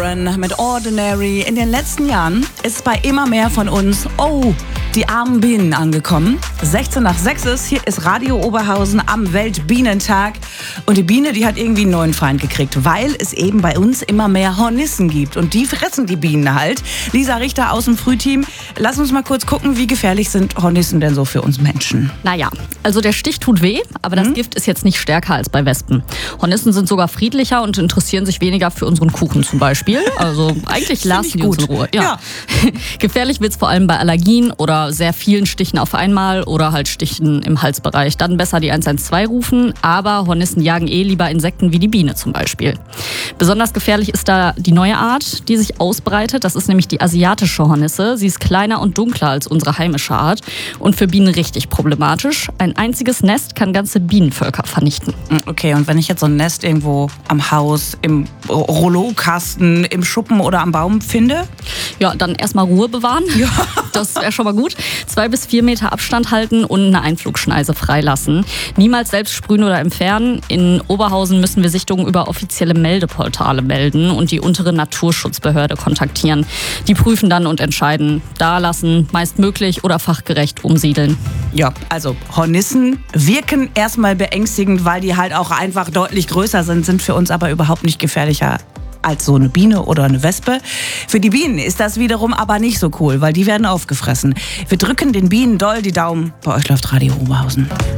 Sheeran mit Ordinary. In den letzten Jahren ist bei immer mehr von uns, die armen Bienen angekommen. 6:16 ist, hier ist Radio Oberhausen am Weltbienentag. Und die Biene, die hat irgendwie einen neuen Feind gekriegt, weil es eben bei uns immer mehr Hornissen gibt. Und die fressen die Bienen halt. Lisa Richter aus dem Frühteam, lass uns mal kurz gucken, wie gefährlich sind Hornissen denn so für uns Menschen? Naja, also der Stich tut weh, aber das Gift ist jetzt nicht stärker als bei Wespen. Hornissen sind sogar friedlicher und interessieren sich weniger für unseren Kuchen zum Beispiel. Also eigentlich lassen die uns in Ruhe. Ja. Gefährlich wird's vor allem bei Allergien oder sehr vielen Stichen auf einmal oder halt Stichen im Halsbereich. Dann besser die 112 rufen, aber Hornissen jagen lieber Insekten wie die Biene zum Beispiel. Besonders gefährlich ist da die neue Art, die sich ausbreitet. Das ist nämlich die asiatische Hornisse. Sie ist kleiner und dunkler als unsere heimische Art und für Bienen richtig problematisch. Ein einziges Nest kann ganze Bienenvölker vernichten. Okay, und wenn ich jetzt so ein Nest irgendwo am Haus, im Rollokasten, im Schuppen oder am Baum finde? Ja, dann erstmal Ruhe bewahren. Ja. Das wäre schon mal gut. 2 bis 4 Meter Abstand halten und eine Einflugschneise freilassen. Niemals selbst sprühen oder entfernen. In Oberhausen müssen wir Sichtungen über offizielle Meldeportale melden und die untere Naturschutzbehörde kontaktieren. Die prüfen dann und entscheiden, da lassen, meist möglich oder fachgerecht umsiedeln. Ja, also Hornissen wirken erstmal beängstigend, weil die halt auch einfach deutlich größer sind für uns aber überhaupt nicht gefährlicher als so eine Biene oder eine Wespe. Für die Bienen ist das wiederum aber nicht so cool, weil die werden aufgefressen. Wir drücken den Bienen doll die Daumen. Bei euch läuft Radio Oberhausen.